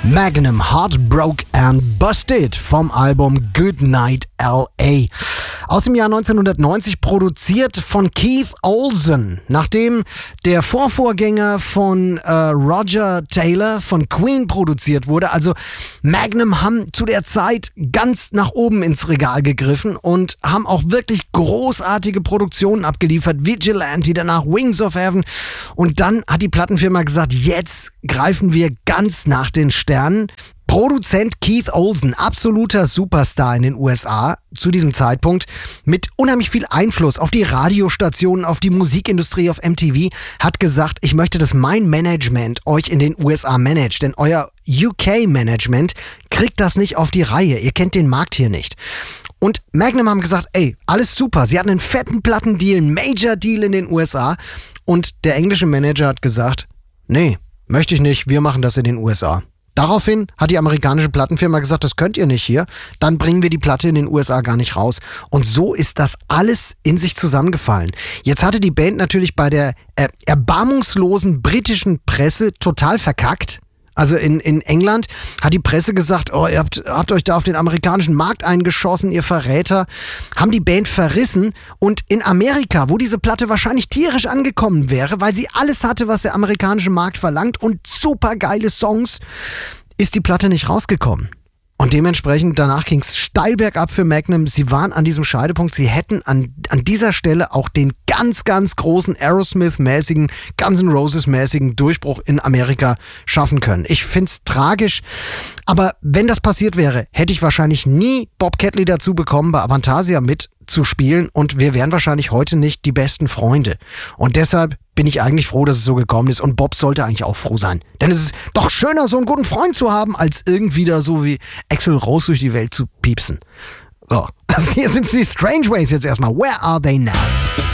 Magnum, Heartbroke and Busted vom Album Goodnight L.A. Aus dem Jahr 1990, produziert von Keith Olsen. Nachdem der Vorvorgänger von Roger Taylor von Queen produziert wurde. Also Magnum haben zu der Zeit ganz nach oben ins Regal gegriffen und haben auch wirklich großartige Produktionen abgeliefert. Vigilante, danach Wings of Heaven. Und dann hat die Plattenfirma gesagt, jetzt greifen wir ganz nach den Sternen. Produzent Keith Olsen, absoluter Superstar in den USA zu diesem Zeitpunkt, mit unheimlich viel Einfluss auf die Radiostationen, auf die Musikindustrie, auf MTV, hat gesagt, ich möchte, dass mein Management euch in den USA managt, denn euer UK-Management kriegt das nicht auf die Reihe, ihr kennt den Markt hier nicht. Und Magnum haben gesagt, ey, alles super, sie hatten einen fetten Plattendeal, einen Major-Deal in den USA und der englische Manager hat gesagt, nee, möchte ich nicht, wir machen das in den USA. Daraufhin hat die amerikanische Plattenfirma gesagt, das könnt ihr nicht hier, dann bringen wir die Platte in den USA gar nicht raus. Und so ist das alles in sich zusammengefallen. Jetzt hatte die Band natürlich bei der erbarmungslosen britischen Presse total verkackt. Also in England hat die Presse gesagt, oh, ihr habt euch da auf den amerikanischen Markt eingeschossen, ihr Verräter. Haben die Band verrissen und in Amerika, wo diese Platte wahrscheinlich tierisch angekommen wäre, weil sie alles hatte, was der amerikanische Markt verlangt und super geile Songs, ist die Platte nicht rausgekommen. Und dementsprechend, danach ging es steil bergab für Magnum. Sie waren an diesem Scheidepunkt. Sie hätten an dieser Stelle auch den ganz, ganz großen Aerosmith-mäßigen, Guns N' Roses-mäßigen Durchbruch in Amerika schaffen können. Ich find's tragisch. Aber wenn das passiert wäre, hätte ich wahrscheinlich nie Bob Catley dazu bekommen, bei Avantasia mitzuspielen. Und wir wären wahrscheinlich heute nicht die besten Freunde. Und deshalb bin ich eigentlich froh, dass es so gekommen ist. Und Bob sollte eigentlich auch froh sein. Denn es ist doch schöner, so einen guten Freund zu haben, als irgendwie da so wie Axl Rose durch die Welt zu piepsen. So, das hier sind die Strange Ways jetzt erstmal. Where are they now?